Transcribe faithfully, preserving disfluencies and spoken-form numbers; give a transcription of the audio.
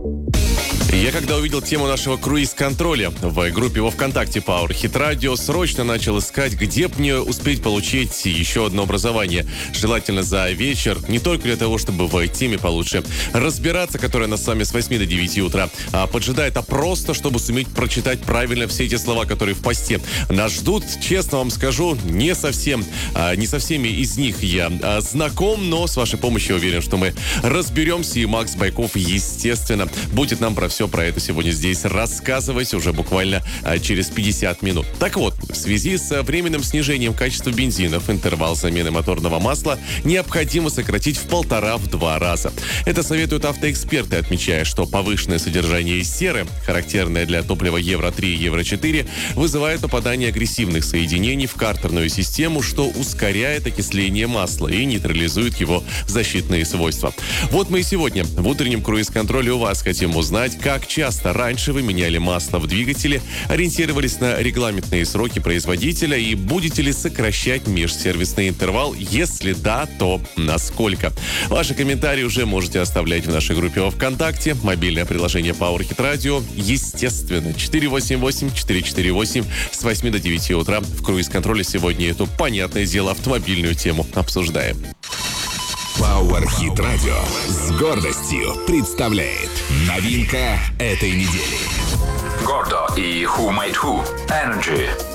Я когда увидел тему нашего круиз-контроля в группе во ВКонтакте Power Hit Radio, срочно начал искать, где бы мне успеть получить еще одно образование. Желательно за вечер, не только для того, чтобы в теме получше разбираться, которая нас с вами с восьми до девяти утра а поджидает, а просто, чтобы суметь прочитать правильно все эти слова, которые в посте нас ждут. Честно вам скажу, не совсем, а, не со всеми из них я а, знаком, но с вашей помощью уверен, что мы разберемся, и Макс Байков, естественно, будет нам про все про это сегодня здесь рассказывать уже буквально а, через пятьдесят минут. Так вот, в связи с временным снижением качества бензинов интервал замены моторного масла необходимо сократить в полтора-два раза. Это советуют автоэксперты, отмечая, что повышенное содержание серы, характерное для топлива евро три и евро четыре, вызывает попадание агрессивных соединений в картерную систему, что ускоряет окисление масла и нейтрализует его защитные свойства. Вот мы и сегодня в утреннем круиз-контроле у вас хотим узнать, как часто раньше вы меняли масло в двигателе, ориентировались на регламентные сроки производителя и будете ли сокращать межсервисный интервал? Если да, то насколько? Ваши комментарии уже можете оставлять в нашей группе во ВКонтакте, мобильное приложение Power Hit Radio, естественно, четыре восемь восемь четыре четыре восемь с восьми до девяти утра. В круиз-контроле сегодня эту, понятное дело, автомобильную тему обсуждаем. Power Hit Radio с гордостью представляет новинка этой недели. Гордо и Who Made Who. Energy.